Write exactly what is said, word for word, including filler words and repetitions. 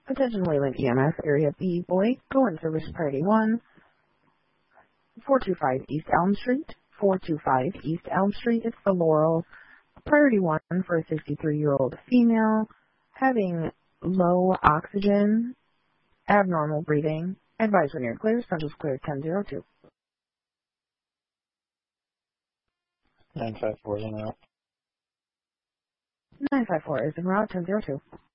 Attention Wayland E M S, Area B, boy, go in service priority one, four two five East Elm Street, four two five East Elm Street, it's the Laurel, priority one for a sixty-three-year-old female, having low oxygen, abnormal breathing, advisory near clear, central's clear ten zero two. nine five four is en route. nine five four is en route ten zero two.